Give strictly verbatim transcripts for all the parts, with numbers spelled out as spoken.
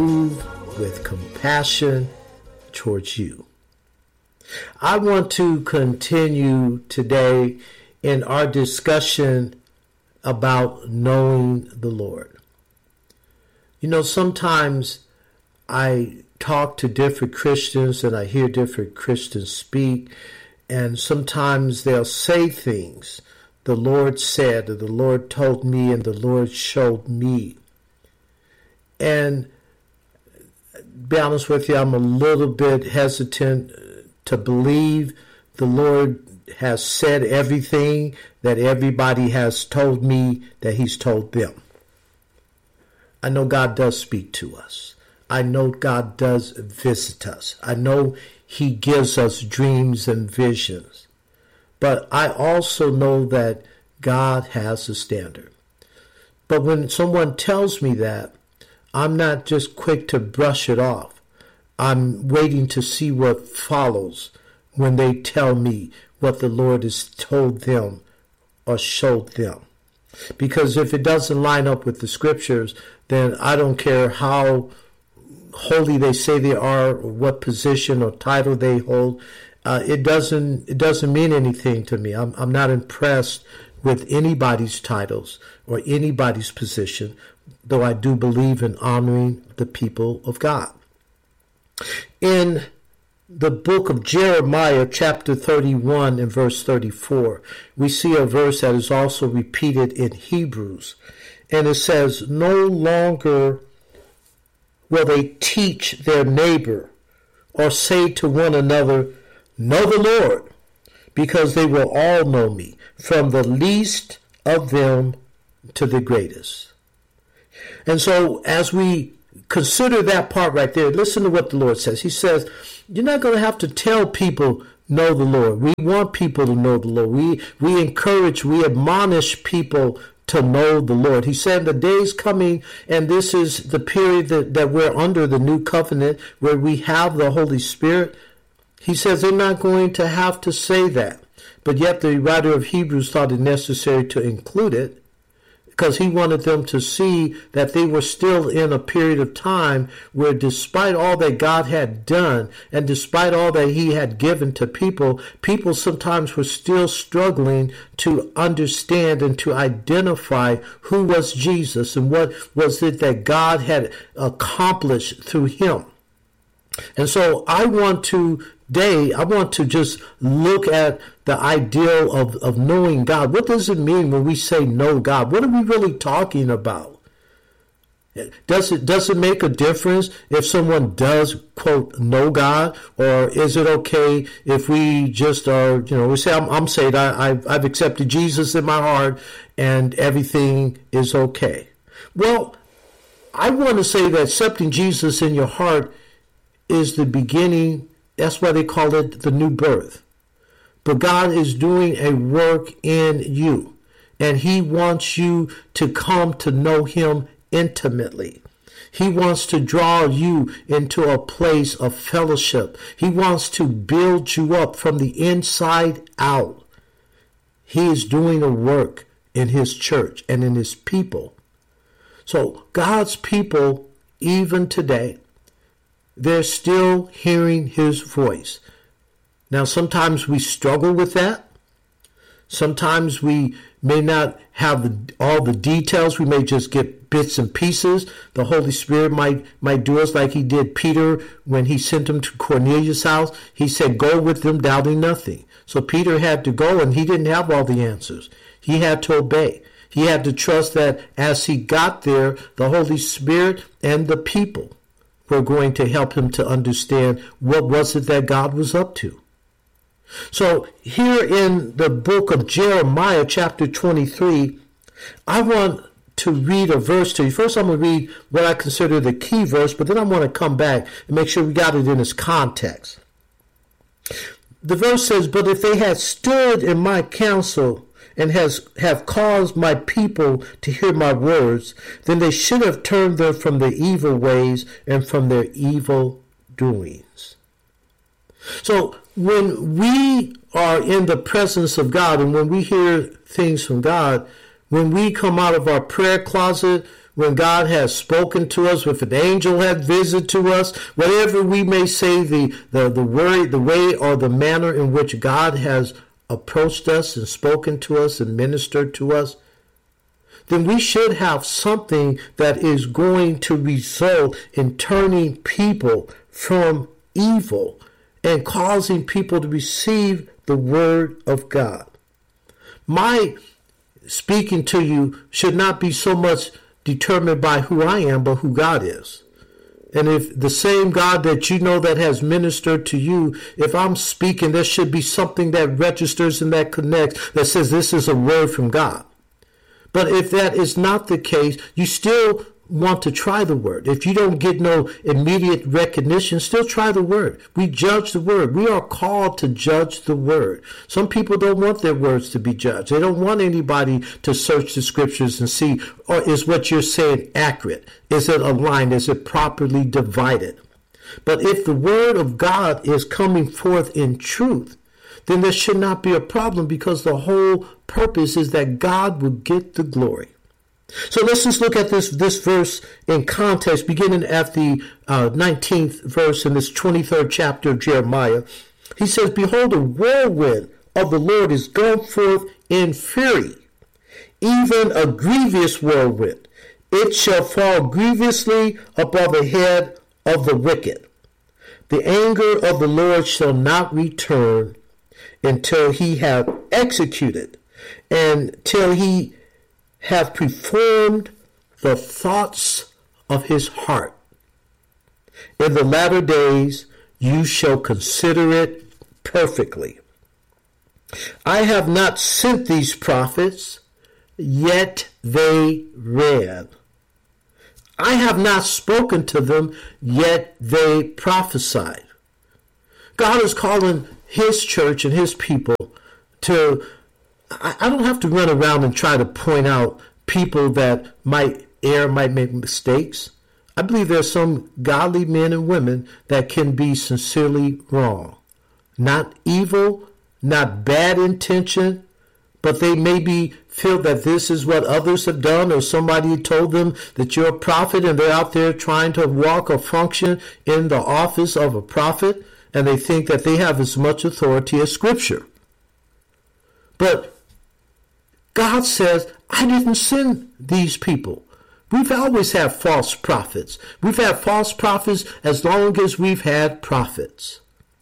with compassion towards you. I want to continue today in our discussion about knowing the Lord. You know, sometimes I talk to different Christians and I hear different Christians speak, and sometimes they'll say things the Lord said, or the Lord told me, and the Lord showed me. And be honest with you, I'm a little bit hesitant to believe the Lord has said everything that everybody has told me that he's told them. I know God does speak to us. I know God does visit us. I know he gives us dreams and visions. But I also know that God has a standard. But when someone tells me that, I'm not just quick to brush it off. I'm waiting to see what follows when they tell me what the Lord has told them or showed them. Because if it doesn't line up with the scriptures, then I don't care how holy they say they are, or what position or title they hold. Uh, it doesn't it doesn't mean anything to me. I'm I'm not impressed with anybody's titles or anybody's position, though I do believe in honoring the people of God. In the book of Jeremiah, chapter thirty-one and verse thirty-four, we see a verse that is also repeated in Hebrews. And it says, "No longer will they teach their neighbor or say to one another, 'Know the Lord,' because they will all know me, from the least of them to the greatest." And so as we consider that part right there, listen to what the Lord says. He says, you're not going to have to tell people, know the Lord. We want people to know the Lord. We, we encourage, we admonish people to know the Lord. He said the day's coming, and this is the period that, that we're under the new covenant where we have the Holy Spirit. He says they're not going to have to say that. But yet the writer of Hebrews thought it necessary to include it because he wanted them to see that they were still in a period of time where, despite all that God had done and despite all that he had given to people, people sometimes were still struggling to understand and to identify who was Jesus and what was it that God had accomplished through him. And so I want to Today, I want to just look at the ideal of, of knowing God. What does it mean when we say know God? What are we really talking about? Does it, does it make a difference if someone does, quote, know God? Or is it okay if we just are, you know, we say, I'm, I'm saved, I, I've, I've accepted Jesus in my heart, and everything is okay? Well, I want to say that accepting Jesus in your heart is the beginning. That's why they call it the new birth. But God is doing a work in you, and he wants you to come to know him intimately. He wants to draw you into a place of fellowship. He wants to build you up from the inside out. He is doing a work in his church and in his people. So God's people, even today, they're still hearing his voice. Now, sometimes we struggle with that. Sometimes we may not have the, all the details. We may just get bits and pieces. The Holy Spirit might, might do us like he did Peter when he sent him to Cornelius' house. He said, go with them, doubting nothing. So Peter had to go, and he didn't have all the answers. He had to obey. He had to trust that as he got there, the Holy Spirit and the people were going to help him to understand what was it that God was up to. So here in the book of Jeremiah, chapter twenty-three, I want to read a verse to you. First, I'm going to read what I consider the key verse, but then I want to come back and make sure we got it in its context. The verse says, "But if they had stood in my counsel and has have caused my people to hear my words, then they should have turned them from their evil ways and from their evil doings." So when we are in the presence of God and when we hear things from God, when we come out of our prayer closet, when God has spoken to us, if an angel has visited to us, whatever we may say, the, the, the, way, the way or the manner in which God has approached us and spoken to us and ministered to us, then we should have something that is going to result in turning people from evil and causing people to receive the word of God. My speaking to you should not be so much determined by who I am, but who God is. And if the same God that you know that has ministered to you, if I'm speaking, there should be something that registers and that connects that says this is a word from God. But if that is not the case, you still want to try the word. If you don't get no immediate recognition, still try the word. We judge the word. We are called to judge the word. Some people don't want their words to be judged. They don't want anybody to search the scriptures and see, or is what you're saying accurate? Is it aligned? Is it properly divided? But if the word of God is coming forth in truth, then there should not be a problem, because the whole purpose is that God will get the glory. So let's just look at this, this verse in context, beginning at the uh, nineteenth verse in this twenty-third chapter of Jeremiah. He says, "Behold, a whirlwind of the Lord is gone forth in fury, even a grievous whirlwind. It shall fall grievously above the head of the wicked. The anger of the Lord shall not return until he have executed, and till he have performed the thoughts of his heart. In the latter days you shall consider it perfectly. I have not sent these prophets, yet they ran. I have not spoken to them, yet they prophesied." God is calling his church and his people to, I don't have to run around and try to point out people that might err, might make mistakes. I believe there are some godly men and women that can be sincerely wrong. Not evil, not bad intention, but they maybe feel that this is what others have done, or somebody told them that you're a prophet and they're out there trying to walk or function in the office of a prophet, and they think that they have as much authority as Scripture. But God says, I didn't send these people. We've always had false prophets. We've had false prophets as long as we've had prophets.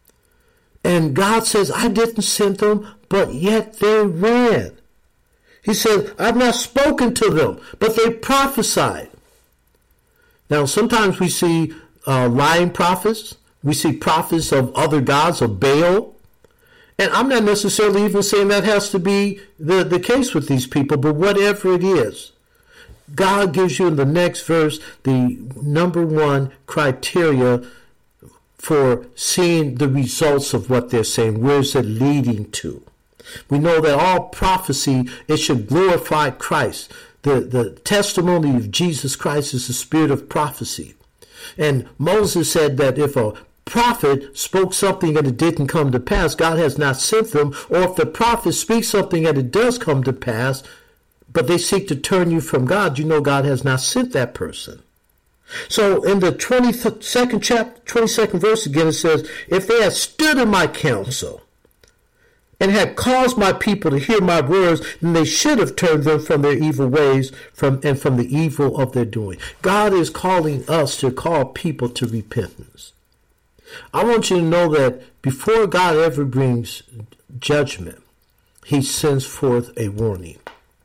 And God says, I didn't send them, but yet they ran. He said, I've not spoken to them, but they prophesied. Now, sometimes we see uh, lying prophets. We see prophets of other gods, of Baal. And I'm not necessarily even saying that has to be the, the case with these people, but whatever it is, God gives you in the next verse the number one criteria for seeing the results of what they're saying. Where is it leading to? We know that all prophecy, it should glorify Christ. The, the testimony of Jesus Christ is the spirit of prophecy. And Moses said that if a prophet spoke something and it didn't come to pass, God has not sent them. Or if the prophet speaks something and it does come to pass, but they seek to turn you from God, you know God has not sent that person. So in the twenty-second chapter, twenty-second verse again, it says, if they had stood in my counsel and had caused my people to hear my words, then they should have turned them from their evil ways from and from the evil of their doing. God is calling us to call people to repentance. I want you to know that before God ever brings judgment, he sends forth a warning.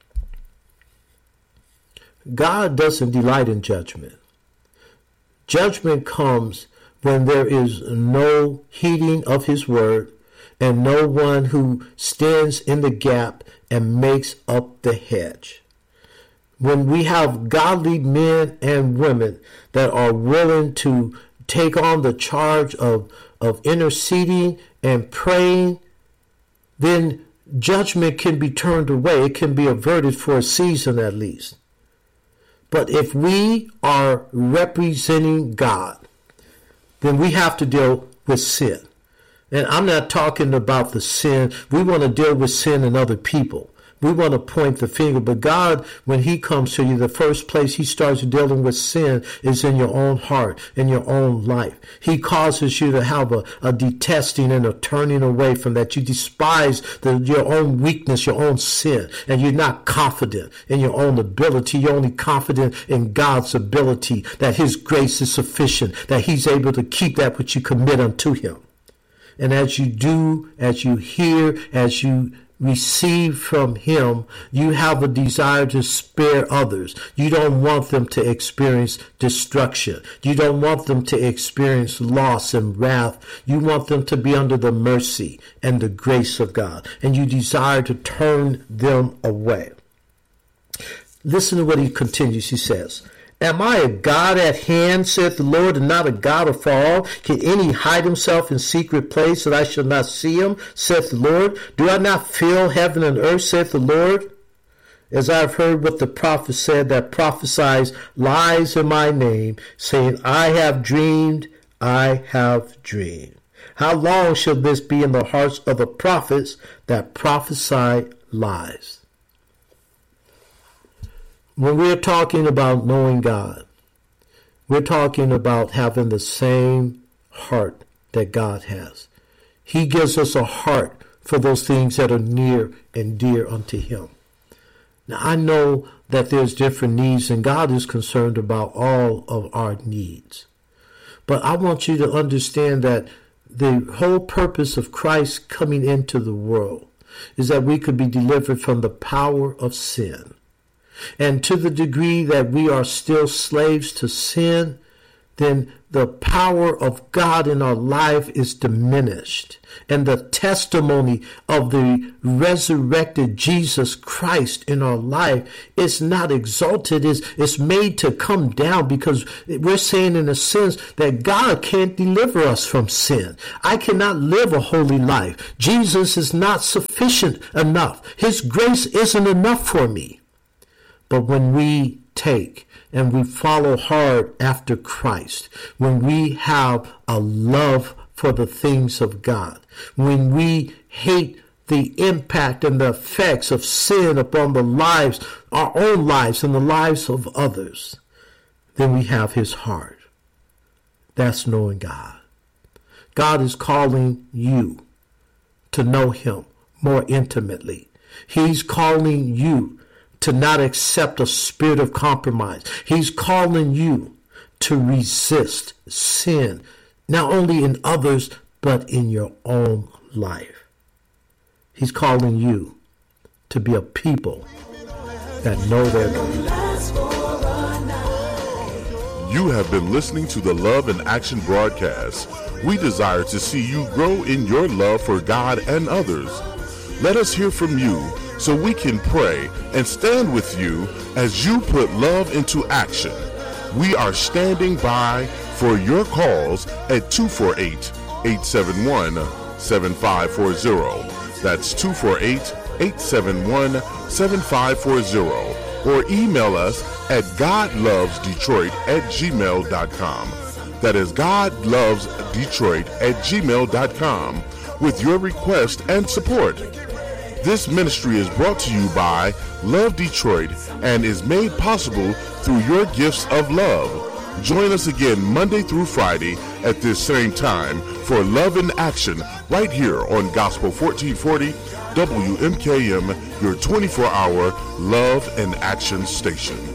God doesn't delight in judgment. Judgment comes when there is no heeding of his word and no one who stands in the gap and makes up the hedge. When we have godly men and women that are willing to take on the charge of, of interceding and praying, then judgment can be turned away. It can be averted for a season at least. But if we are representing God, then we have to deal with sin. And I'm not talking about the sin. We want to deal with sin in other people. We want to point the finger, but God, when he comes to you, the first place he starts dealing with sin is in your own heart, in your own life. He causes you to have a, a detesting and a turning away from that. You despise the, your own weakness, your own sin, and you're not confident in your own ability. You're only confident in God's ability, that his grace is sufficient, that he's able to keep that which you commit unto him. And as you do, as you hear, as you receive from him, you have a desire to spare others. You don't want them to experience destruction. You don't want them to experience loss and wrath. You want them to be under the mercy and the grace of God. And you desire to turn them away. Listen to what he continues. He says, am I a God at hand, saith the Lord, and not a God afar off? Can any hide himself in secret place that I shall not see him, saith the Lord? Do I not fill heaven and earth, saith the Lord? As I have heard what the prophet said that prophesies lies in my name, saying, I have dreamed, I have dreamed. How long shall this be in the hearts of the prophets that prophesy lies? When we're talking about knowing God, we're talking about having the same heart that God has. He gives us a heart for those things that are near and dear unto him. Now, I know that there's different needs, and God is concerned about all of our needs. But I want you to understand that the whole purpose of Christ coming into the world is that we could be delivered from the power of sin. And to the degree that we are still slaves to sin, then the power of God in our life is diminished. And the testimony of the resurrected Jesus Christ in our life is not exalted. It's, it's made to come down, because we're saying in a sense that God can't deliver us from sin. I cannot live a holy life. Jesus is not sufficient enough. His grace isn't enough for me. But when we take and we follow hard after Christ, when we have a love for the things of God, when we hate the impact and the effects of sin upon the lives, our own lives and the lives of others, then we have his heart. That's knowing God. God is calling you to know him more intimately. He's calling you to not accept a spirit of compromise. He's calling you to resist sin, not only in others, but in your own life. He's calling you to be a people that know their God. You have been listening to the Love in Action broadcast. We desire to see you grow in your love for God and others. Let us hear from you, so we can pray and stand with you as you put love into action. We are standing by for your calls at two four eight, eight seven one, seven five four zero. That's two four eight, eight seven one, seven five four zero. Or email us at godlovesdetroit at gmail dot com. That is godlovesdetroit at gmail dot com with your request and support. This ministry is brought to you by Love Detroit and is made possible through your gifts of love. Join us again Monday through Friday at this same time for Love in Action right here on Gospel fourteen forty W M K M, your twenty-four hour Love and Action station.